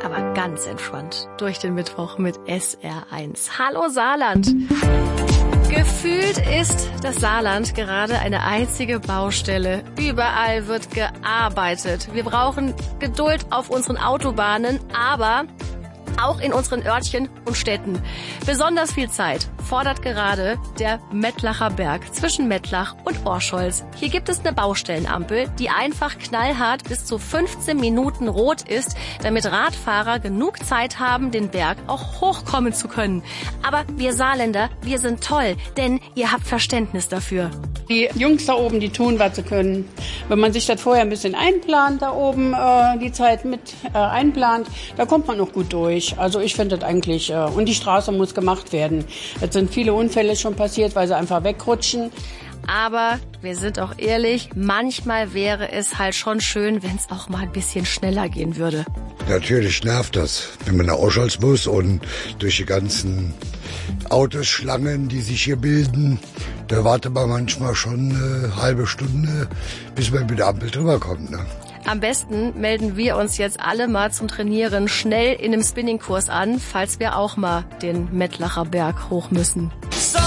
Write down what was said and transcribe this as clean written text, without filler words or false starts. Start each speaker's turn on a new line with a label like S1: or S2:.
S1: aber ganz entspannt durch den Mittwoch mit SR1. Hallo Saarland! Gefühlt ist das Saarland gerade eine einzige Baustelle. Überall wird gearbeitet. Wir brauchen Geduld auf unseren Autobahnen, aber auch in unseren Örtchen und Städten. Besonders viel Zeit fordert gerade der Mettlacher Berg zwischen Mettlach und Orscholz. Hier gibt es eine Baustellenampel, die einfach knallhart bis zu 15 Minuten rot ist, damit Radfahrer genug Zeit haben, den Berg auch hochkommen zu können. Aber wir Saarländer, wir sind toll, denn ihr habt Verständnis dafür.
S2: Die Jungs da oben, die tun, was sie können. Wenn man sich das vorher ein bisschen einplant, da oben die Zeit mit einplant, da kommt man noch gut durch. Also ich finde das eigentlich, und die Straße muss gemacht werden. Es sind viele Unfälle schon passiert, weil sie einfach wegrutschen.
S1: Aber wir sind auch ehrlich, manchmal wäre es halt schon schön, wenn es auch mal ein bisschen schneller gehen würde.
S3: Natürlich nervt das, wenn man nach Orscholz muss und durch die ganzen Autoschlangen, die sich hier bilden, da wartet man manchmal schon eine halbe Stunde, bis man mit der Ampel drüber kommt, ne?
S1: Am besten melden wir uns jetzt alle mal zum Trainieren schnell in einem Spinningkurs an, falls wir auch mal den Mettlacher Berg hoch müssen.